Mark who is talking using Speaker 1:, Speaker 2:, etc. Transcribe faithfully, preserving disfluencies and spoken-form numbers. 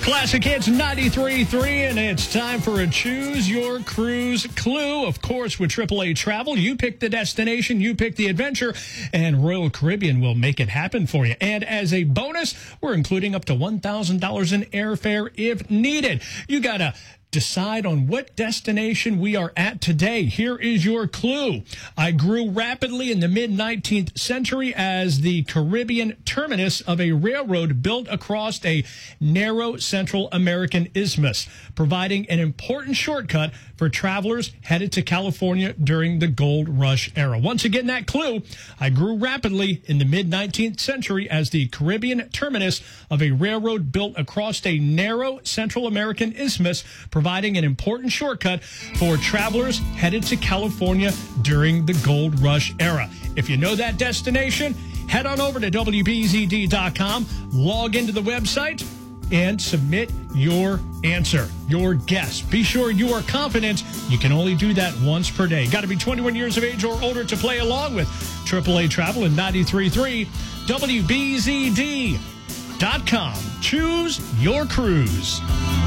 Speaker 1: Classic Hits ninety-three point three, and it's time for a Choose Your Cruise clue. Of course, with triple A Travel, you pick the destination, you pick the adventure, and Royal Caribbean will make it happen for you. And as a bonus, we're including up to one thousand dollars in airfare if needed. You got to decide on what destination we are at today. Here is your clue. I grew rapidly in the mid nineteenth century as the Caribbean terminus of a railroad built across a narrow Central American isthmus, providing an important shortcut for travelers headed to California during the gold rush era. Once again, that clue, I grew rapidly in the mid nineteenth century as the Caribbean terminus of a railroad built across a narrow Central American isthmus, providing an important shortcut for travelers headed to California during the gold rush era. If you know that destination, head on over to W B Z D dot com, log into the website, and submit your answer, your guess. Be sure you are confident. You can only do that once per day. Got to be twenty-one years of age or older to play along with triple A Travel in ninety-three point three, W B Z D dot com. Choose your cruise.